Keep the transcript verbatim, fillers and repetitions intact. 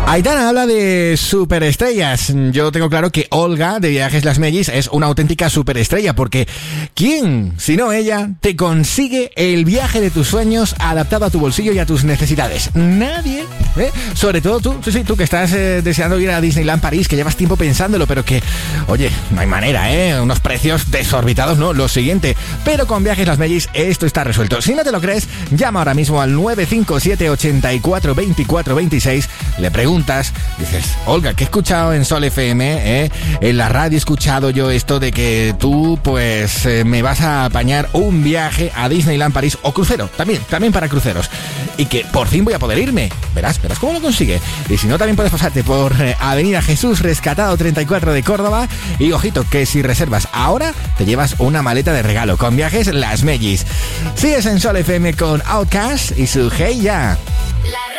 Aitana habla de superestrellas. Yo tengo claro que Olga de Viajes Las Mellis es una auténtica superestrella, porque ¿quién, si no ella, te consigue el viaje de tus sueños adaptado a tu bolsillo y a tus necesidades? Nadie, ¿eh? Sobre todo tú, sí, sí, tú que estás eh, deseando ir a Disneyland París, que llevas tiempo pensándolo, pero que, oye, no hay manera, ¿eh? Unos precios desorbitados, no, lo siguiente. Pero con Viajes Las Mellis esto está resuelto. Si no te lo crees, llama ahora mismo al nueve cinco siete, ocho cuatro, dos cuatro dos seis, le preguntas, dices, Olga, que he escuchado en Sol F M, ¿eh? En la radio he escuchado yo esto de que tú, pues, eh, me vas a apañar un viaje a Disneyland París o crucero, también, también para cruceros, y que por fin voy a poder irme. Verás, verás cómo lo consigue. Y si no, también puedes pasarte por eh, Avenida Jesús Rescatado treinta y cuatro de Córdoba, y ojito, que si reservas ahora, te llevas una maleta de regalo con Viajes Las Mellis. Sigues en Sol F M con Outkast y su Hey Ya. La